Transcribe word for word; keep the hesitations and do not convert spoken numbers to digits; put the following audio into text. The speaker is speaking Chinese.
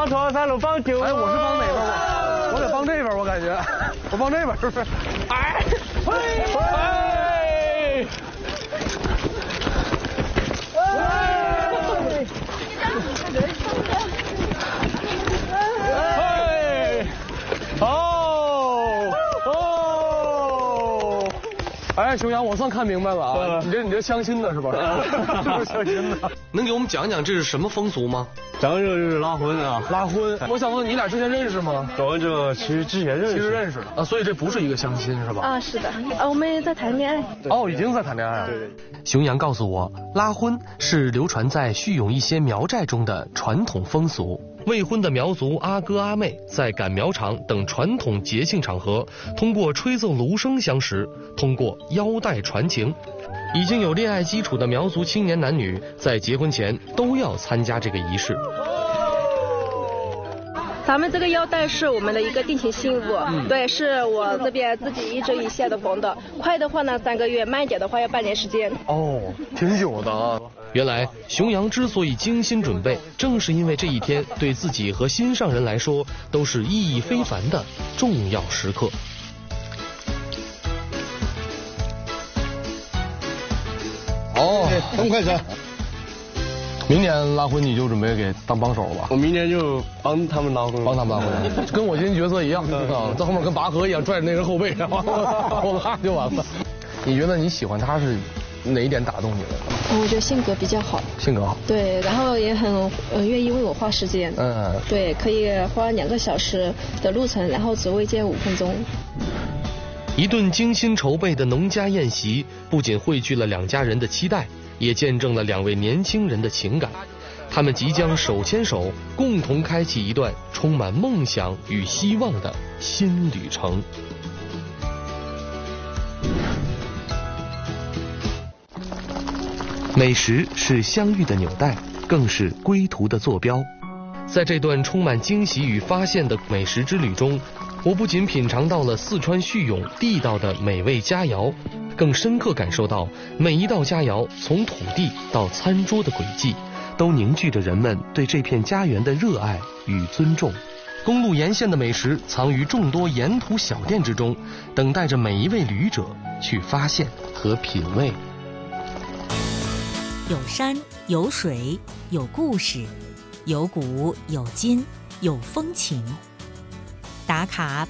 放左，三路放右。 哎，我是放哪边？我我得放这边，我感觉，我放这边是不是？哎，嘿，嘿。哎，哦哦，哎，熊阳，我算看明白了啊，你这你这相亲的是吧？这是相亲的。 能给我们讲讲这是什么风俗吗？ 讲究就是拉婚啊， 拉婚。我想问你俩之前认识吗？ 我们这其实之前认识， 其实认识的啊，所以这不是一个相亲是吧？ 啊，是的，啊，我们在谈恋爱。 哦，已经在谈恋爱了。 对对。 熊阳告诉我，拉婚是流传在叙永一些苗寨中的传统风俗。未婚的苗族阿哥阿妹在赶苗场等传统节庆场合，通过吹奏芦笙相识，通过腰带传情。已经有恋爱基础的苗族青年男女，在结婚前都要参加这个仪式。 咱们这个腰带是我们的一个定情信物，嗯、对，是我这边自己一针一线的缝的。快的话呢三个月，慢一点的话要半年时间。 哦，挺久的啊。 原来熊阳之所以精心准备，正是因为这一天对自己和心上人来说都是意义非凡的重要时刻。 哦， 这么快走？ 明年拉婚你就准备给当帮手吧？ 我明年就帮他们拉婚， 帮他们拉婚，跟我今天角色一样啊，在后面跟拔河一样拽着那人后背，然后我拉就完了。你觉得你喜欢他是哪一点打动你了？ 我觉得性格比较好， 性格好， 对，然后也很呃愿意为我花时间， 嗯， 对，可以花两个小时的路程，然后只为见五分钟。 一顿精心筹备的农家宴席，不仅汇聚了两家人的期待，也见证了两位年轻人的情感。他们即将手牵手，共同开启一段充满梦想与希望的新旅程。美食是相遇的纽带，更是归途的坐标。在这段充满惊喜与发现的美食之旅中，我不仅品尝到了四川叙永地道的美味佳肴，更深刻感受到每一道佳肴从土地到餐桌的轨迹，都凝聚着人们对这片家园的热爱与尊重。公路沿线的美食藏于众多沿途小店之中，等待着每一位旅者去发现和品味。 有山有水有故事，有古有今有风情。打卡